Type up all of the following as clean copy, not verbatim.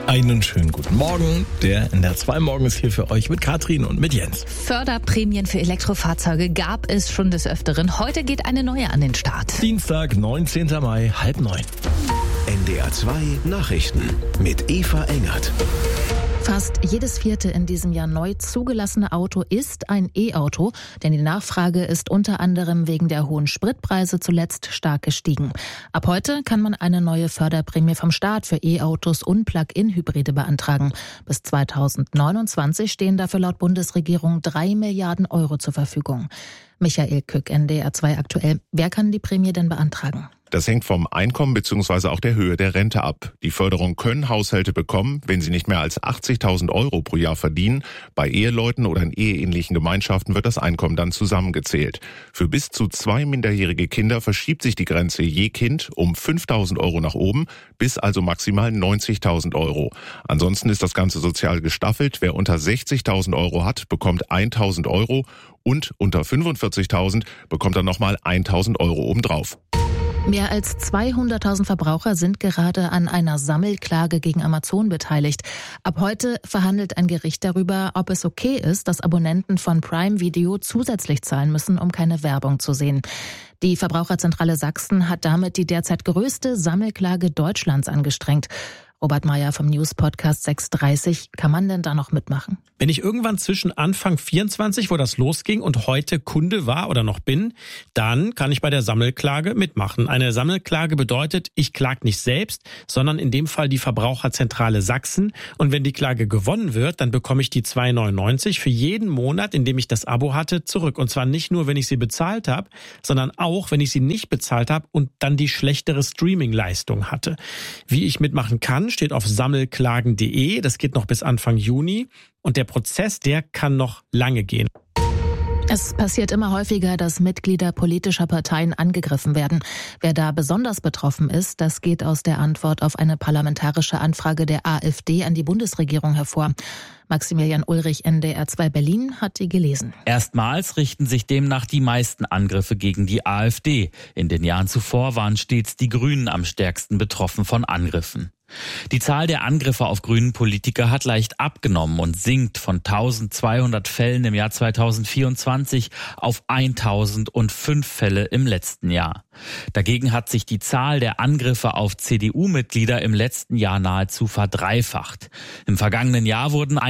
Einen schönen guten Morgen. Der NDR 2 Morgen ist hier für euch mit Katrin und mit Jens. Förderprämien für Elektrofahrzeuge gab es schon des Öfteren. Heute geht eine neue an den Start. Dienstag, 19. Mai, 8:30. NDR 2 Nachrichten mit Eva Engert. Fast jedes vierte in diesem Jahr neu zugelassene Auto ist ein E-Auto, denn die Nachfrage ist unter anderem wegen der hohen Spritpreise zuletzt stark gestiegen. Ab heute kann man eine neue Förderprämie vom Staat für E-Autos und Plug-in-Hybride beantragen. Bis 2029 stehen dafür laut Bundesregierung 3 Milliarden Euro zur Verfügung. Michael Kück, NDR 2 aktuell. Wer kann die Prämie denn beantragen? Das hängt vom Einkommen bzw. auch der Höhe der Rente ab. Die Förderung können Haushalte bekommen, wenn sie nicht mehr als 80.000 Euro pro Jahr verdienen. Bei Eheleuten oder in eheähnlichen Gemeinschaften wird das Einkommen dann zusammengezählt. Für bis zu 2 minderjährige Kinder verschiebt sich die Grenze je Kind um 5.000 Euro nach oben, bis also maximal 90.000 Euro. Ansonsten ist das Ganze sozial gestaffelt. Wer unter 60.000 Euro hat, bekommt 1.000 Euro und unter 45.000 bekommt er nochmal 1.000 Euro obendrauf. Mehr als 200.000 Verbraucher sind gerade an einer Sammelklage gegen Amazon beteiligt. Ab heute verhandelt ein Gericht darüber, ob es okay ist, dass Abonnenten von Prime Video zusätzlich zahlen müssen, um keine Werbung zu sehen. Die Verbraucherzentrale Sachsen hat damit die derzeit größte Sammelklage Deutschlands angestrengt. Robert Meyer vom News-Podcast 6:30. Kann man denn da noch mitmachen? Wenn ich irgendwann zwischen Anfang 24, wo das losging, und heute Kunde war oder noch bin, dann kann ich bei der Sammelklage mitmachen. Eine Sammelklage bedeutet, ich klage nicht selbst, sondern in dem Fall die Verbraucherzentrale Sachsen. Und wenn die Klage gewonnen wird, dann bekomme ich die 2,99 für jeden Monat, in dem ich das Abo hatte, zurück. Und zwar nicht nur, wenn ich sie bezahlt habe, sondern auch, wenn ich sie nicht bezahlt habe und dann die schlechtere Streaming-Leistung hatte. Wie ich mitmachen kann, steht auf sammelklagen.de. Das geht noch bis Anfang Juni. Und der Prozess, der kann noch lange gehen. Es passiert immer häufiger, dass Mitglieder politischer Parteien angegriffen werden. Wer da besonders betroffen ist, das geht aus der Antwort auf eine parlamentarische Anfrage der AfD an die Bundesregierung hervor. Maximilian Ulrich, NDR 2 Berlin, hat die gelesen. Erstmals richten sich demnach die meisten Angriffe gegen die AfD. In den Jahren zuvor waren stets die Grünen am stärksten betroffen von Angriffen. Die Zahl der Angriffe auf grünen Politiker hat leicht abgenommen und sinkt von 1200 Fällen im Jahr 2024 auf 1005 Fälle im letzten Jahr. Dagegen hat sich die Zahl der Angriffe auf CDU-Mitglieder im letzten Jahr nahezu verdreifacht. Im vergangenen Jahr wurden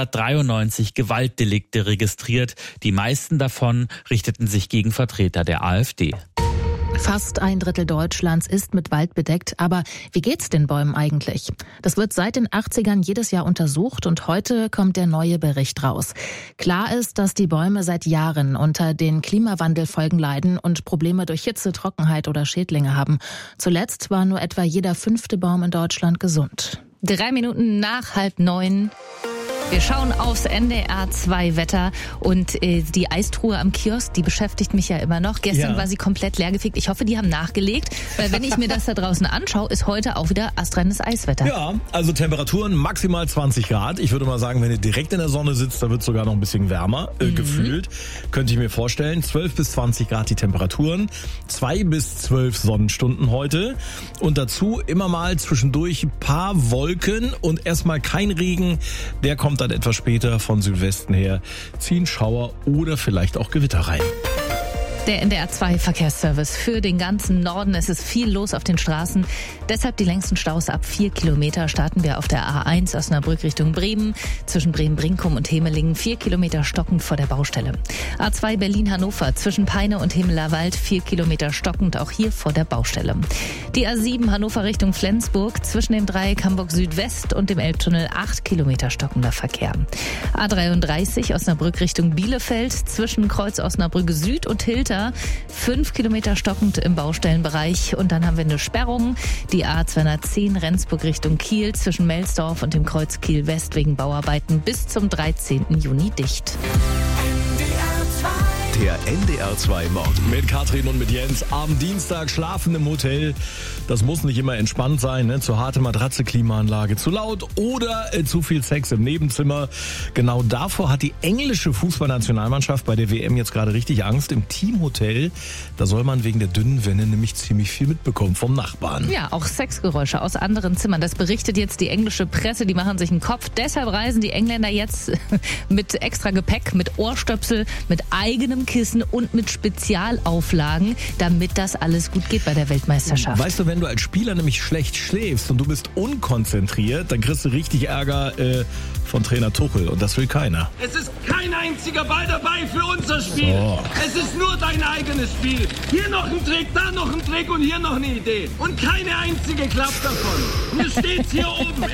193 Gewaltdelikte registriert. Die meisten davon richteten sich gegen Vertreter der AfD. Fast ein Drittel Deutschlands ist mit Wald bedeckt. Aber wie geht's den Bäumen eigentlich? Das wird seit den 80ern jedes Jahr untersucht und heute kommt der neue Bericht raus. Klar ist, dass die Bäume seit Jahren unter den Klimawandelfolgen leiden und Probleme durch Hitze, Trockenheit oder Schädlinge haben. Zuletzt war nur etwa jeder 5. Baum in Deutschland gesund. 3 Minuten nach 8:30. Wir schauen aufs NDR 2 Wetter und die Eistruhe am Kiosk, die beschäftigt mich ja immer noch. Gestern war sie komplett leergefegt. Ich hoffe, die haben nachgelegt, weil wenn ich mir das da draußen anschaue, ist heute auch wieder astreines Eiswetter. Ja, also Temperaturen maximal 20 Grad. Ich würde mal sagen, wenn ihr direkt in der Sonne sitzt, da wird es sogar noch ein bisschen wärmer gefühlt. Könnte ich mir vorstellen. 12 bis 20 Grad die Temperaturen. 2 bis 12 Sonnenstunden heute. Und dazu immer mal zwischendurch ein paar Wolken und erstmal kein Regen. Der kommt dann etwas später von Südwesten her, ziehen Schauer oder vielleicht auch Gewitter rein. Der NDR 2 Verkehrsservice für den ganzen Norden. Es ist viel los auf den Straßen. Deshalb die längsten Staus ab 4 Kilometer. Starten wir auf der A1 Osnabrück Richtung Bremen. Zwischen Bremen-Brinkum und Hemelingen 4 Kilometer stockend vor der Baustelle. A2 Berlin-Hannover zwischen Peine und Hemelerwald 4 Kilometer stockend, auch hier vor der Baustelle. Die A7 Hannover Richtung Flensburg zwischen dem Dreieck Hamburg Südwest und dem Elbtunnel 8 Kilometer stockender Verkehr. A33 Osnabrück Richtung Bielefeld zwischen Kreuz Osnabrück Süd und Hilter 5 Kilometer stockend im Baustellenbereich. Und dann haben wir eine Sperrung. Die A210 Rendsburg Richtung Kiel zwischen Melsdorf und dem Kreuz Kiel West wegen Bauarbeiten bis zum 13. Juni dicht. NDR 2 Der NDR2 Morgen. Mit Katrin und mit Jens am Dienstag schlafen im Hotel. Das muss nicht immer entspannt sein, ne? Zu harte Matratze, Klimaanlage, zu laut oder zu viel Sex im Nebenzimmer. Genau davor hat die englische Fußballnationalmannschaft bei der WM jetzt gerade richtig Angst. Im Teamhotel, da soll man wegen der dünnen Wände nämlich ziemlich viel mitbekommen vom Nachbarn. Ja, auch Sexgeräusche aus anderen Zimmern. Das berichtet jetzt die englische Presse. Die machen sich einen Kopf. Deshalb reisen die Engländer jetzt mit extra Gepäck, mit Ohrstöpsel, mit eigenem Kissen und mit Spezialauflagen, damit das alles gut geht bei der Weltmeisterschaft. Weißt du, wenn du als Spieler nämlich schlecht schläfst und du bist unkonzentriert, dann kriegst du richtig Ärger von Trainer Tuchel und das will keiner. Es ist kein einziger Ball dabei für unser Spiel. So. Es ist nur dein eigenes Spiel. Hier noch ein Trick, da noch ein Trick und hier noch eine Idee. Und keine einzige klappt davon. Mir steht's hier oben.